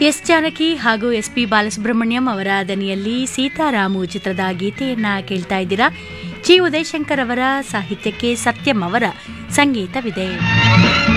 S Janaki ಹಾಗೂ SP Balasubrahmanyam ಅವರ ದನಿಯಲ್ಲಿ ಸೀತಾರಾಮು ಚಿತ್ರದ ಗೀತೆಯನ್ನ ಕೇಳ್ತಾ ಇದ್ದೀರಾ. ಜಿ ಉದಯಶಂಕರ್ ಅವರ ಸಾಹಿತ್ಯಕ್ಕೆ ಸತ್ಯಂ ಅವರ ಸಂಗೀತವಿದೆ.